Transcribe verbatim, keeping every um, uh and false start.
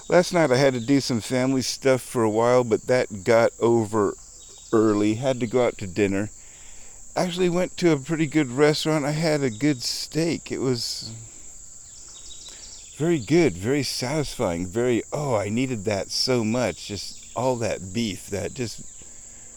Last night I had to do some family stuff for a while, but that got over early. Had to go out to dinner. Actually went to a pretty good restaurant. I had a good steak. It was very good, very satisfying, very, oh, I needed that so much. Just all that beef, that just